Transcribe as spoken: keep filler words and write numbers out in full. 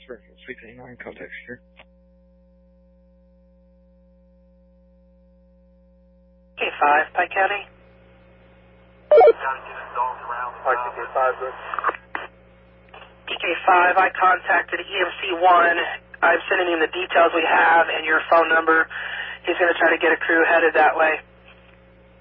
Springfield six eighty-nine, contact secure. K five, Pike County. Pike P K five, good. P K five, I contacted E M C one. I'm sending him the details we have and your phone number. He's going to try to get a crew headed that way.